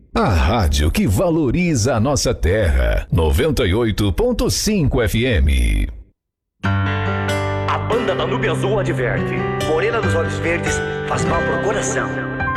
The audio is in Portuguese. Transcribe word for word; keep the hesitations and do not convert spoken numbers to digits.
A rádio que valoriza a nossa terra. noventa e oito ponto cinco F M. A banda da Nube Azul adverte: morena dos olhos verdes faz mal pro coração.